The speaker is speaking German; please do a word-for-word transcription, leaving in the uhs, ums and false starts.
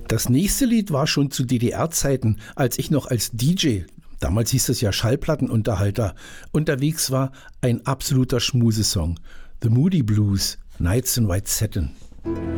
Das nächste Lied war schon zu D D R-Zeiten, als ich noch als D J, damals hieß es ja Schallplattenunterhalter, unterwegs war, ein absoluter Schmusesong. The Moody Blues, Nights in White Satin.